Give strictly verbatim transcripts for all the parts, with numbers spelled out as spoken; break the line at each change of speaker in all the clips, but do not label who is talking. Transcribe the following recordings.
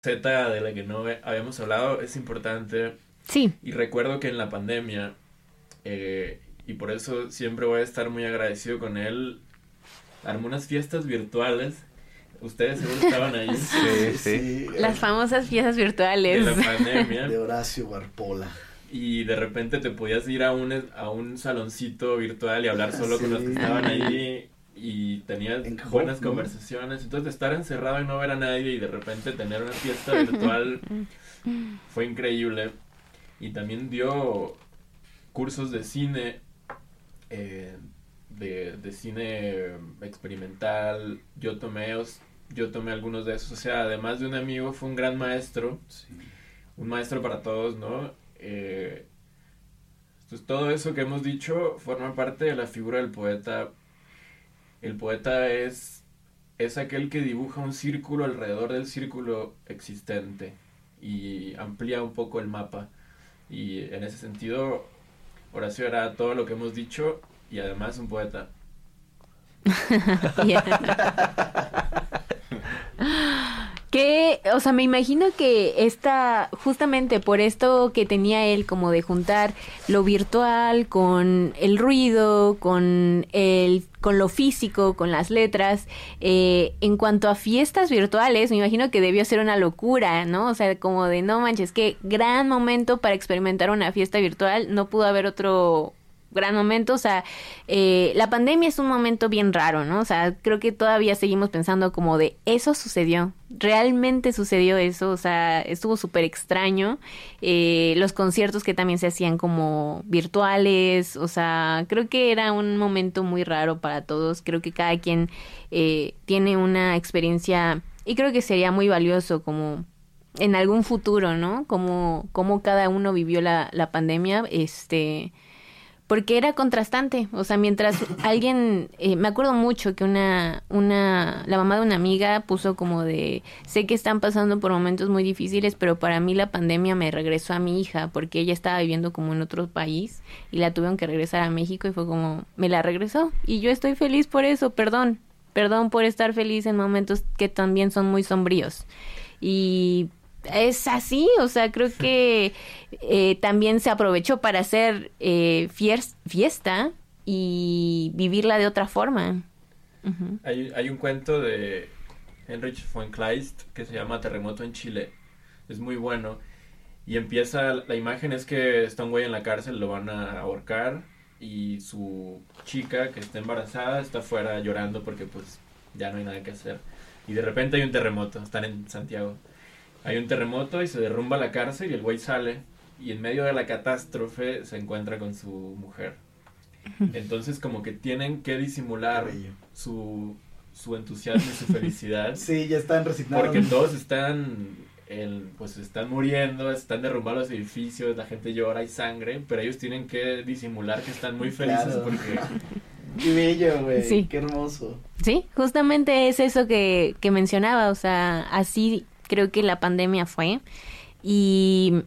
Z de la que no habíamos hablado es importante.
Sí.
Y recuerdo que en la pandemia, eh, y por eso siempre voy a estar muy agradecido con él, armó unas fiestas virtuales. Ustedes seguro estaban ahí.
Sí, sí.
Las famosas fiestas virtuales.
De la pandemia.
De Horacio Guarpola.
Y de repente te podías ir a un, a un saloncito virtual y hablar solo
Sí.
con los que estaban ahí. Y tenías
En
buenas
Hop, ¿no?
conversaciones. Entonces estar encerrado y no ver a nadie y de repente tener una fiesta virtual fue increíble. Y también dio cursos de cine, eh, de, de cine experimental. Yo tomé, os- yo tomé algunos de esos. O sea, además de un amigo, fue un gran maestro.
Sí.
Un maestro para todos, ¿no? Eh, entonces todo eso que hemos dicho forma parte de la figura del poeta. El poeta es, es aquel que dibuja un círculo alrededor del círculo existente y amplía un poco el mapa. Y en ese sentido, Horacio era todo lo que hemos dicho y además un poeta.
Que, o sea, me imagino que esta, justamente por esto que tenía él como de juntar lo virtual con el ruido, con el, con lo físico, con las letras, eh, en cuanto a fiestas virtuales, me imagino que debió ser una locura, ¿no? O sea, como de no manches, qué gran momento para experimentar una fiesta virtual, no pudo haber otro gran momento. O sea, eh, la pandemia es un momento bien raro, ¿no? O sea, creo que todavía seguimos pensando como de eso sucedió, realmente sucedió eso. O sea, estuvo súper extraño. Eh, los conciertos que también se hacían como virtuales, o sea, creo que era un momento muy raro para todos. Creo que cada quien eh, tiene una experiencia y creo que sería muy valioso como en algún futuro, ¿no? Como, como cada uno vivió la, la pandemia, este... porque era contrastante. O sea, mientras alguien, eh, me acuerdo mucho que una, una, la mamá de una amiga puso como de, sé que están pasando por momentos muy difíciles, pero para mí la pandemia me regresó a mi hija, porque ella estaba viviendo como en otro país y la tuvieron que regresar a México y fue como, me la regresó y yo estoy feliz por eso, perdón, perdón por estar feliz en momentos que también son muy sombríos. Y es así, o sea, creo que eh, también se aprovechó para hacer eh, fies- fiesta y vivirla de otra forma. Uh-huh.
Hay, hay un cuento de Heinrich von Kleist que se llama Terremoto en Chile. Es muy bueno. Y empieza, la imagen es que está un güey en la cárcel, lo van a ahorcar y su chica que está embarazada está afuera llorando porque pues ya no hay nada que hacer. Y de repente hay un terremoto, están en Santiago. Hay un terremoto y se derrumba la cárcel y el güey sale y en medio de la catástrofe se encuentra con su mujer. Entonces como que tienen que disimular su, su entusiasmo y su felicidad.
Sí, ya están resignados.
Porque todos están, el, pues están muriendo, están derrumbados los edificios, la gente llora, hay sangre, pero ellos tienen que disimular que están muy felices
Claro.
porque...
Qué bello, güey.
Sí.
Qué hermoso.
Sí, justamente es eso que, que mencionaba. O sea, así creo que la pandemia fue. Y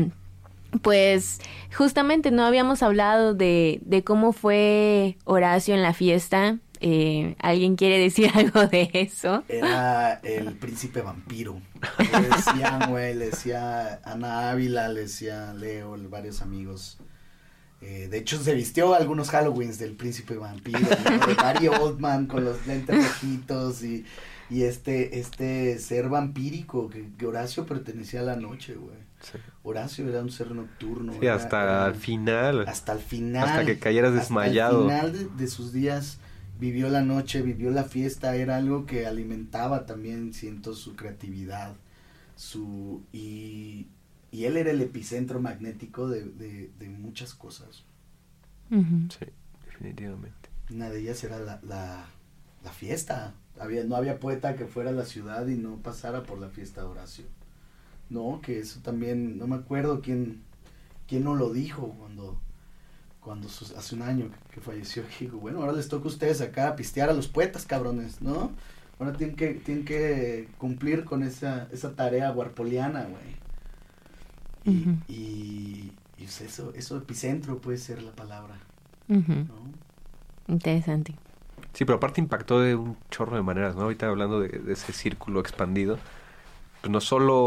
pues justamente no habíamos hablado de, de cómo fue Horacio en la fiesta. Eh, ¿Alguien quiere decir algo de eso?
Era el príncipe vampiro. Le decían, güey, le decía Ana Ávila, le decía Leo, varios amigos. Eh, de hecho, se vistió algunos Halloweens del príncipe vampiro, ¿no? De Gary Oldman con los lentes rojitos y, y este, este ser vampírico, que, que Horacio pertenecía a la noche, güey.
Sí.
Horacio era un ser nocturno.
Sí,
era-
hasta
era-
el final.
Hasta el final.
Hasta que cayeras desmayado.
Hasta el final de, de sus días vivió la noche, vivió la fiesta, era algo que alimentaba también, siento, su creatividad, su y, y él era el epicentro magnético de, de, de muchas cosas.
Uh-huh.
Sí, definitivamente.
Una de ellas era la, la, la fiesta. Había, no había poeta que fuera a la ciudad y no pasara por la fiesta de Horacio. No, que eso también, no me acuerdo quién, quién no lo dijo cuando, cuando sus- hace un año que, que falleció. Dijo, bueno, ahora les toca a ustedes acá pistear a los poetas, cabrones, ¿no? Ahora tienen que, tienen que cumplir con esa, esa tarea guarpoliana, güey. Y,
Ujú.
y, y pues eso, eso epicentro puede ser la palabra,
Uh-huh.
¿no?
Interesante.
Sí, pero aparte impactó de un chorro de maneras, ¿no? Ahorita hablando de, de ese círculo expandido, pues no solo